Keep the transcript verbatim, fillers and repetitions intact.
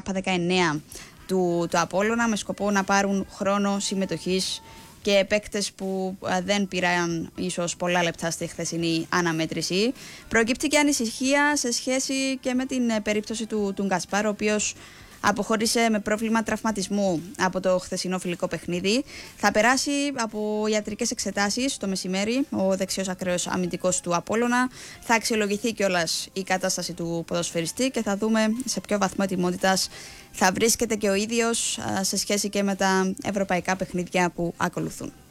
Κάπα δεκαεννέα του, του Απόλλωνα, με σκοπό να πάρουν χρόνο συμμετοχής και παίκτες που δεν πήραν ίσως πολλά λεπτά στη χθεσινή αναμέτρηση. Προκύπτει και ανησυχία σε σχέση και με την περίπτωση του, του Γκασπάρ, ο οποίος αποχώρησε με πρόβλημα τραυματισμού από το χθεσινό φιλικό παιχνίδι. Θα περάσει από ιατρικές εξετάσεις το μεσημέρι ο δεξιός ακραίος αμυντικός του Απόλλωνα. Θα αξιολογηθεί κιόλας η κατάσταση του ποδοσφαιριστή και θα δούμε σε ποιο βαθμό ετοιμότητας θα βρίσκεται και ο ίδιος σε σχέση και με τα ευρωπαϊκά παιχνίδια που ακολουθούν.